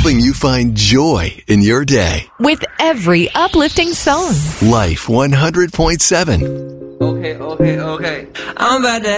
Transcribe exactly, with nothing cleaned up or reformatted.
helping you find joy in your day. With every uplifting song. Life one hundred point seven. Okay, okay, okay. I'm about to